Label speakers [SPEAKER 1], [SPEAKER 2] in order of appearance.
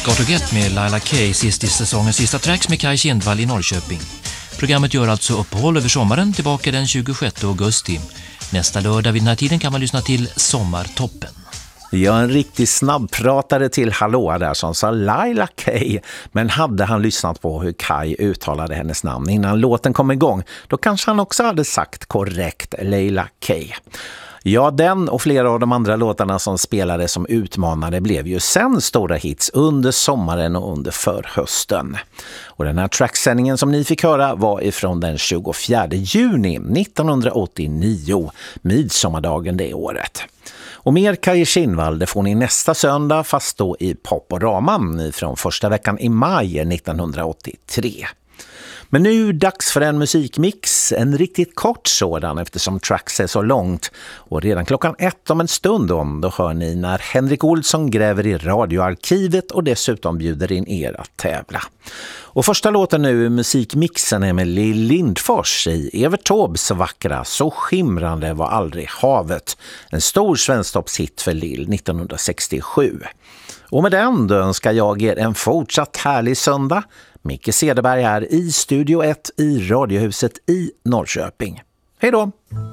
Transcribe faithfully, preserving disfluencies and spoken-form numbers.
[SPEAKER 1] Kartogett med Laila K, sist i säsongens sista tracks med Kaj Kindvall i Norrköping. Programmet gör alltså uppehåll över sommaren, tillbaka den tjugosjätte augusti. Nästa lördag vid den här tiden kan man lyssna till Sommartoppen.
[SPEAKER 2] Ja, en riktig snabbpratare till hallå där som sa Laila K. Men hade han lyssnat på hur Kaj uttalade hennes namn innan låten kom igång, då kanske han också hade sagt korrekt Laila K. Ja, den och flera av de andra låtarna som spelades som utmanade blev ju sen stora hits under sommaren och under förhösten. Och den här tracksändningen som ni fick höra var ifrån den tjugofjärde juni nittonhundraåttionio, midsommardagen det året. Och mer Kaj Kindvall det får ni nästa söndag, fast då i Poporaman från första veckan i maj nittonhundraåttiotre. Men nu dags för en musikmix, en riktigt kort sådan eftersom tracks är så långt. Och redan klockan ett om en stund om, då hör ni när Henrik Olsson gräver i radioarkivet och dessutom bjuder in er att tävla. Och första låten nu i musikmixen är med Lill Lindfors i Evert Taubes vackra Så skimrande var aldrig havet. En stor svensktoppshit för Lill nittonhundrasextiosju. Och med den då önskar jag er en fortsatt härlig söndag. Micke Cederberg här i Studio ett i Radiohuset i Norrköping. Hej då!